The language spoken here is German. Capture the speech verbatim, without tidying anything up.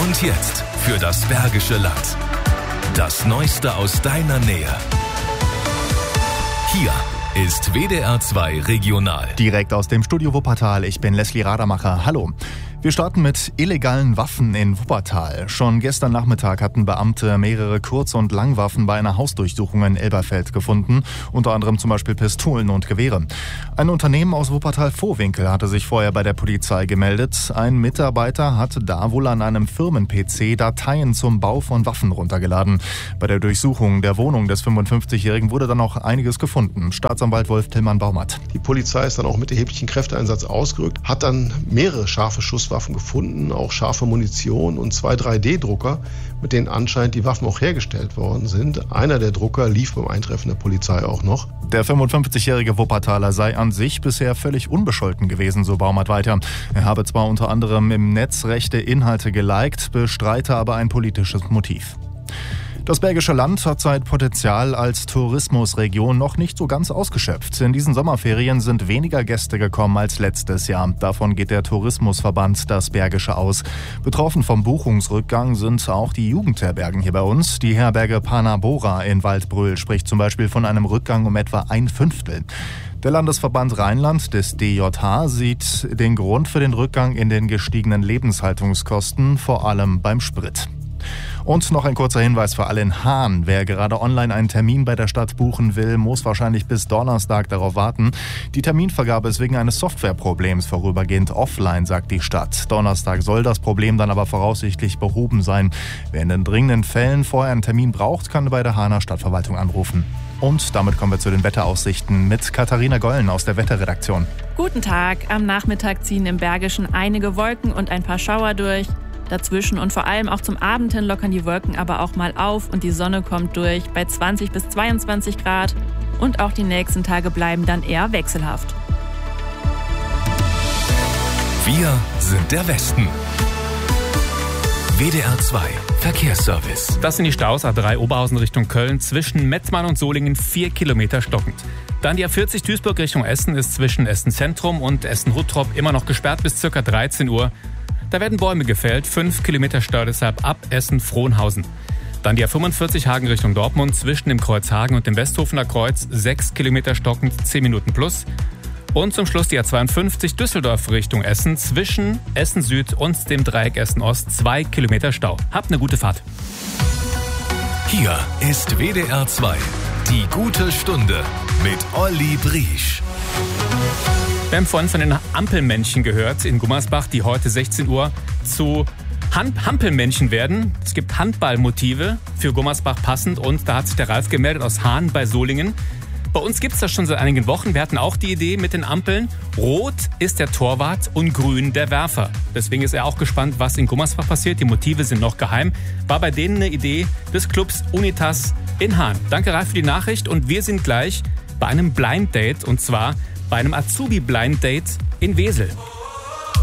Und jetzt für das Bergische Land. Das Neueste aus deiner Nähe. Hier ist W D R zwei Regional. Direkt aus dem Studio Wuppertal. Ich bin Leslie Radermacher. Hallo. Wir starten mit illegalen Waffen in Wuppertal. Schon gestern Nachmittag hatten Beamte mehrere Kurz- und Langwaffen bei einer Hausdurchsuchung in Elberfeld gefunden. Unter anderem zum Beispiel Pistolen und Gewehre. Ein Unternehmen aus Wuppertal-Vohwinkel hatte sich vorher bei der Polizei gemeldet. Ein Mitarbeiter hatte da wohl an einem Firmen-P C Dateien zum Bau von Waffen runtergeladen. Bei der Durchsuchung der Wohnung des fünfundfünfzigjährigen wurde dann auch einiges gefunden. Staatsanwalt Wolf Tillmann-Baumert. Die Polizei ist dann auch mit erheblichem Kräfteeinsatz ausgerückt, hat dann mehrere scharfe Schusswaffen gefunden, auch scharfe Munition und zwei drei D Drucker, mit denen anscheinend die Waffen auch hergestellt worden sind. Einer der Drucker lief beim Eintreffen der Polizei auch noch. Der fünfundfünfzigjährige Wuppertaler sei an sich bisher völlig unbescholten gewesen, so Baumert weiter. Er habe zwar unter anderem im Netz rechte Inhalte geliked, bestreite aber ein politisches Motiv. Das Bergische Land hat sein Potenzial als Tourismusregion noch nicht so ganz ausgeschöpft. In diesen Sommerferien sind weniger Gäste gekommen als letztes Jahr. Davon geht der Tourismusverband Das Bergische aus. Betroffen vom Buchungsrückgang sind auch die Jugendherbergen hier bei uns. Die Herberge Panabora in Waldbröl spricht zum Beispiel von einem Rückgang um etwa ein Fünftel. Der Landesverband Rheinland des D J H sieht den Grund für den Rückgang in den gestiegenen Lebenshaltungskosten, vor allem beim Sprit. Und noch ein kurzer Hinweis für alle in Hahn. Wer gerade online einen Termin bei der Stadt buchen will, muss wahrscheinlich bis Donnerstag darauf warten. Die Terminvergabe ist wegen eines Softwareproblems vorübergehend offline, sagt die Stadt. Donnerstag soll das Problem dann aber voraussichtlich behoben sein. Wer in den dringenden Fällen vorher einen Termin braucht, kann bei der Hahner Stadtverwaltung anrufen. Und damit kommen wir zu den Wetteraussichten mit Katharina Gollen aus der Wetterredaktion. Guten Tag. Am Nachmittag ziehen im Bergischen einige Wolken und ein paar Schauer durch. Dazwischen und vor allem auch zum Abend hin lockern die Wolken aber auch mal auf und die Sonne kommt durch bei zwanzig bis zweiundzwanzig Grad. Und auch die nächsten Tage bleiben dann eher wechselhaft. Wir sind der Westen. W D R zwei Verkehrsservice. Das sind die Staus A drei Oberhausen Richtung Köln, zwischen Metzmann und Solingen vier Kilometer stockend. Dann die A vierzig Duisburg Richtung Essen ist zwischen Essen Zentrum und Essen Huttrop immer noch gesperrt bis ca. dreizehn Uhr. Da werden Bäume gefällt, fünf Kilometer Stau deshalb ab Essen-Frohnhausen. Dann die A fünfundvierzig Hagen Richtung Dortmund, zwischen dem Kreuz Hagen und dem Westhofener Kreuz, sechs Kilometer stockend, zehn Minuten plus. Und zum Schluss die A zweiundfünfzig Düsseldorf Richtung Essen, zwischen Essen Süd und dem Dreieck Essen Ost, zwei Kilometer Stau. Habt eine gute Fahrt. Hier ist W D R zwei, die gute Stunde mit Olli Briesch. Wir haben vorhin von den Ampelmännchen gehört in Gummersbach, die heute sechzehn Uhr zu Hand- Hampelmännchen werden. Es gibt Handballmotive für Gummersbach passend und da hat sich der Ralf gemeldet aus Hahn bei Solingen. Bei uns gibt es das schon seit einigen Wochen. Wir hatten auch die Idee mit den Ampeln. Rot ist der Torwart und grün der Werfer. Deswegen ist er auch gespannt, was in Gummersbach passiert. Die Motive sind noch geheim. War bei denen eine Idee des Clubs Unitas in Hahn. Danke Ralf für die Nachricht und wir sind gleich bei einem Blind Date und zwar bei einem Azubi-Blind Date in Wesel.